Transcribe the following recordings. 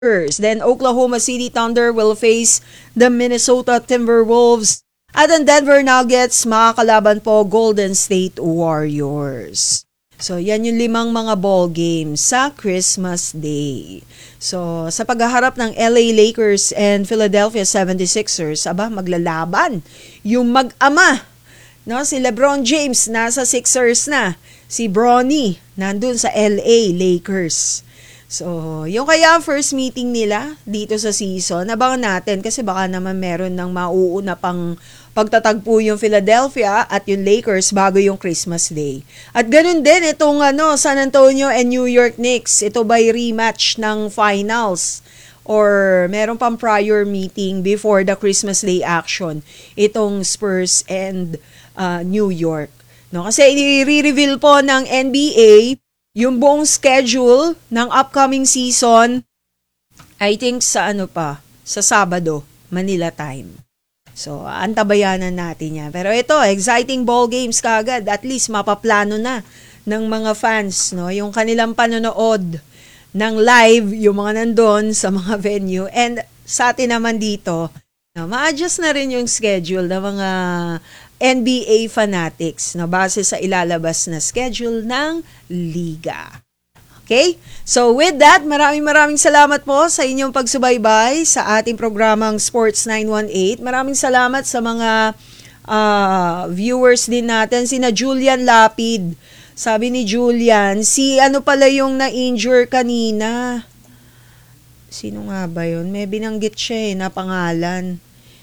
Then Oklahoma City Thunder will face the Minnesota Timberwolves. At ang Denver Nuggets, makakalaban po Golden State Warriors. So, yan yung 5 mga ball games sa Christmas Day. So, sa paghaharap ng LA Lakers and Philadelphia 76ers, maglalaban yung mag-ama. No, si LeBron James nasa Sixers na. Si Bronny nandun sa LA Lakers. So, yung kaya ang first meeting nila dito sa season, abangan natin kasi baka naman meron ng mauuna pang pagtatagpo yung Philadelphia at yung Lakers bago yung Christmas Day. At ganun din itong San Antonio and New York Knicks. Ito ba'y rematch ng finals? Or meron pang prior meeting before the Christmas Day action? Itong Spurs and New York. No? Kasi i-reveal po ng NBA yung buong schedule ng upcoming season, I think sa sa Sabado, Manila time. So, antabayanan natin yan. Pero ito, exciting ball games kagad. At least mapaplano na ng mga fans, no? Yung kanilang panonood ng live, yung mga nandun sa mga venue. And sa atin naman dito, no, ma-adjust na rin yung schedule ng mga NBA fanatics, no, base sa ilalabas na schedule ng liga. Okay? So with that, maraming salamat po sa inyong pagsubaybay sa ating programang Sports 918. Maraming salamat sa mga viewers din natin. Sina Julian Lapid. Sabi ni Julian, pala yung na-injure kanina. Sino nga ba yun? May binanggit siya na pangalan.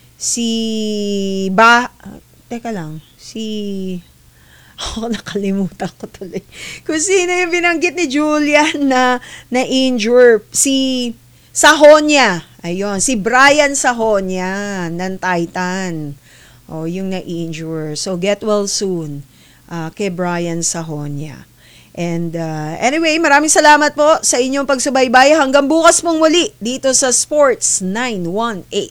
Nakalimutan ko tuloy. Kung sino yung binanggit ni Julian na injure. Si Sahonia. Ayun, si Brian Sahonia ng Titan. Yung na-injure. So, get well soon kay Brian Sahonia. And anyway, maraming salamat po sa inyong pagsubaybay. Hanggang bukas pong muli dito sa Sports 918.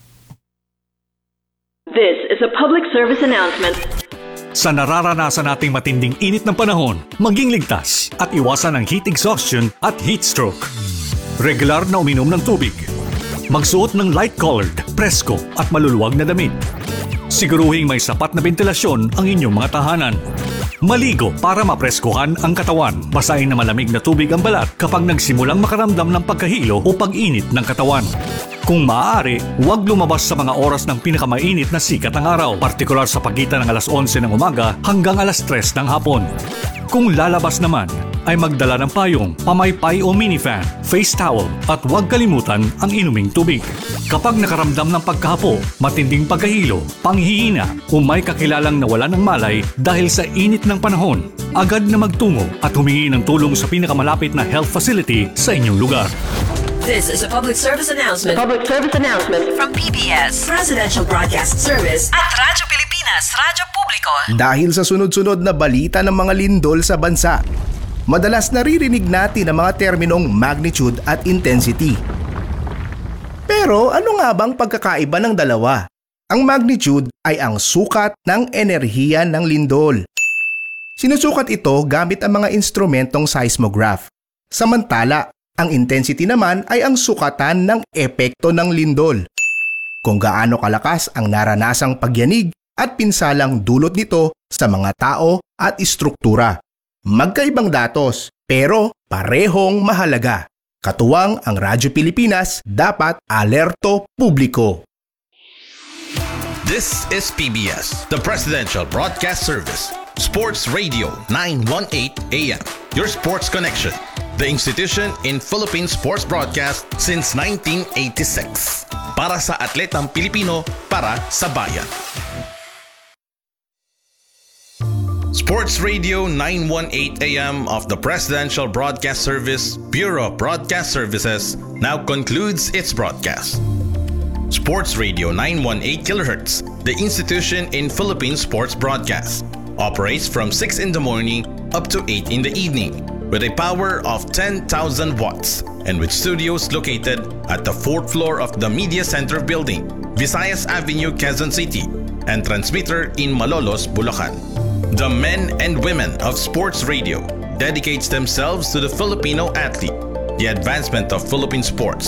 This is a public service announcement. Sa nararanasan nating matinding init ng panahon, maging ligtas at iwasan ang heat exhaustion at heat stroke. Regular na uminom ng tubig. Magsuot ng light-colored, presko at maluluwag na damit. Siguruhing may sapat na ventilasyon ang inyong mga tahanan. Maligo para mapreskuhan ang katawan. Basahin na malamig na tubig ang balat kapag nagsimulang makaramdam ng pagkahilo o pag-init ng katawan. Kung maaari, huwag lumabas sa mga oras ng pinakamainit na sikat ng araw, partikular sa pagitan ng alas 11 ng umaga hanggang alas 3 ng hapon. Kung lalabas naman, ay magdala ng payong, pamaypay o minifan, face towel at huwag kalimutan ang inuming tubig. Kapag nakaramdam ng pagkahapo, matinding pagkahilo, panghihina o may kakilalang nawalan ng malay dahil sa init ng panahon, agad na magtungo at humingi ng tulong sa pinakamalapit na health facility sa inyong lugar. This is a public service announcement. Public service announcement From PBS, Presidential Broadcast Service at Radyo Pilipinas, Radyo Publiko. Dahil sa sunod-sunod na balita ng mga lindol sa bansa, madalas naririnig natin ang mga terminong magnitude at intensity. Pero ano nga bang pagkakaiba ng dalawa? Ang magnitude ay ang sukat ng enerhiya ng lindol. Sinusukat ito gamit ang mga instrumentong seismograph. Samantala, ang intensity naman ay ang sukatan ng epekto ng lindol. Kung gaano kalakas ang naranasang pagyanig at pinsalang dulot nito sa mga tao at istruktura. Magkaibang datos pero parehong mahalaga. Katuwang ang Radyo Pilipinas, dapat alerto publiko. This is PBS, the Presidential Broadcast Service. Sports Radio 918 AM. Your sports connection. The institution in Philippine sports broadcast since 1986. Para sa atletang Pilipino, para sa bayan. Sports Radio 918 AM of the Presidential Broadcast Service, Bureau of Broadcast Services, now concludes its broadcast. Sports Radio 918 kHz, the institution in Philippine sports broadcast, operates from 6 in the morning up to 8 in the evening with a power of 10,000 watts and with studios located at the 4th floor of the Media Center building, Visayas Avenue, Quezon City, and transmitter in Malolos, Bulacan. The men and women of sports radio dedicates themselves to the Filipino athlete, the advancement of Philippine sports,